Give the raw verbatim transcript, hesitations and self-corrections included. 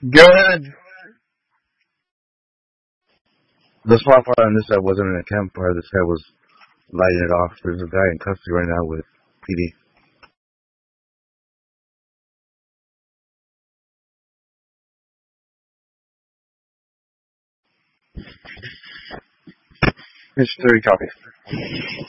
Good. The spot fire on this side wasn't in a campfire. This guy was lighting it off. There's a guy in custody right now with P D. It's three copies.